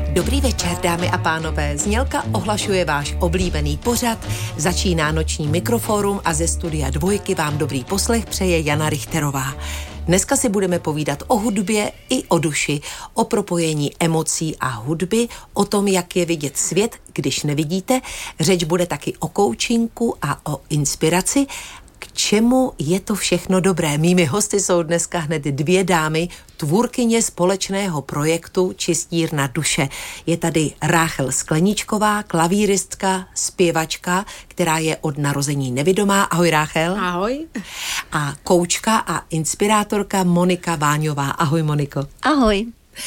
Dobrý večer, dámy a pánové. Znělka ohlašuje váš oblíbený pořad, začíná noční Mikrofórum a ze studia Dvojky vám dobrý poslech přeje Jana Richterová. Dneska si budeme povídat o hudbě i o duši, o propojení emocí a hudby, o tom, jak je vidět svět, když nevidíte. Řeč bude taky o coachingu a o inspiraci. K čemu je to všechno dobré? Mými hosty jsou dneska hned dvě dámy, tvůrkyně společného projektu Čistírna duše. Je tady Ráchel Skleničková, klavíristka, zpěvačka, která je od narození nevidomá. Ahoj, Ráchel. Ahoj. A koučka a inspirátorka Monika Váňová. Ahoj, Moniko. Ahoj.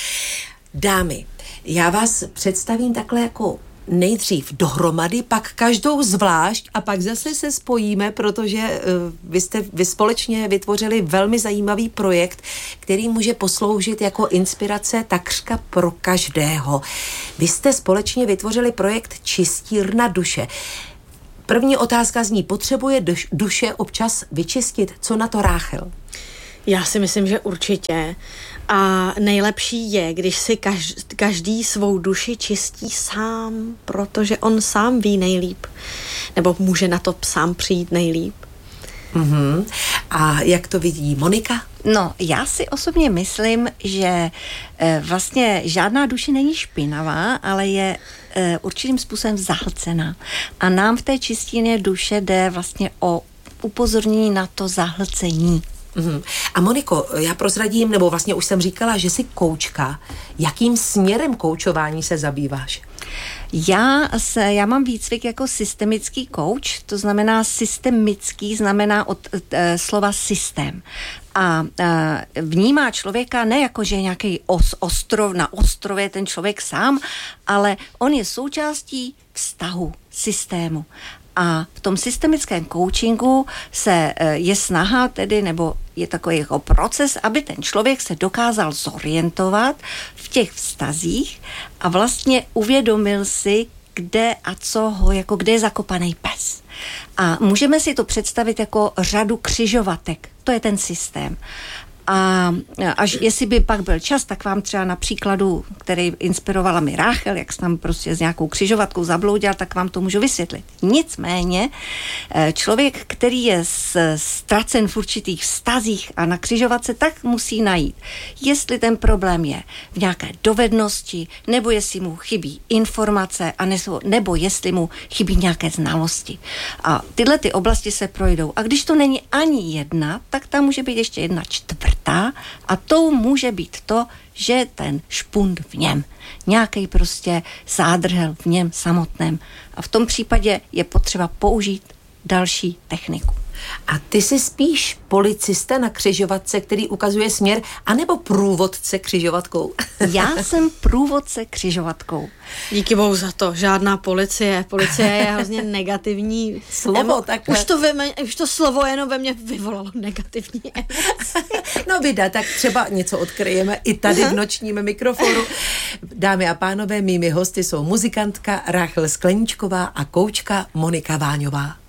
Dámy, já vás představím takhle jako nejdřív dohromady, pak každou zvlášť a pak zase se spojíme, protože vy společně vytvořili velmi zajímavý projekt, který může posloužit jako inspirace takřka pro každého. Vy jste společně vytvořili projekt Čistírna duše. První otázka zní, potřebuje duše občas vyčistit? Co na to, Ráchel? Já si myslím, že určitě. A nejlepší je, když si každý svou duši čistí sám, protože on sám ví nejlíp. Nebo může na to sám přijít nejlíp. Mm-hmm. A jak to vidí Monika? No, já si osobně myslím, že vlastně žádná duše není špinavá, ale je určitým způsobem zahlcená. A nám v té čistírně duše jde vlastně o upozornění na to zahlcení. Uhum. A Moniko, já prozradím, nebo vlastně už jsem říkala, že jsi koučka. Jakým směrem koučování se zabýváš? Já mám výcvik jako systemický kouč, to znamená systemický, znamená od slova systém. A vnímá člověka ne jako, že je nějaký na ostrově ten člověk sám, ale on je součástí vztahu, systému. A v tom systemickém coachingu je snaha tedy, nebo je takový jako proces, aby ten člověk se dokázal zorientovat v těch vztazích a vlastně uvědomil si, kde a co ho, jako kde je zakopaný pes. A můžeme si to představit jako řadu křižovatek. To je ten systém. A až jestli by pak byl čas, tak vám třeba na příkladu, který inspirovala mi Ráchel, jak se tam prostě s nějakou křižovatkou zabloudil, tak vám to můžu vysvětlit. Nicméně člověk, který je ztracen v určitých vztazích a na křižovatce, tak musí najít, jestli ten problém je v nějaké dovednosti, nebo jestli mu chybí informace, nebo jestli mu chybí nějaké znalosti. A tyhle ty oblasti se projdou. A když to není ani jedna, tak tam může být ještě jedna čtvrtá. A tou může být to, že ten špund v něm, nějaký prostě zádrhel v něm samotném. A v tom případě je potřeba použít další techniku. A ty jsi spíš policista na křižovatce, který ukazuje směr, anebo průvodce křižovatkou? Já jsem průvodce křižovatkou. Díky bohu za to. Žádná policie. Policie je hrozně negativní slovo. Takhle. Už to slovo jenom ve mně vyvolalo negativní emoce. No vida, tak třeba něco odkryjeme i tady v nočním Mikrofóru. Dámy a pánové, mými hosty jsou muzikantka Ráchel Skleničková a koučka Monika Váňová.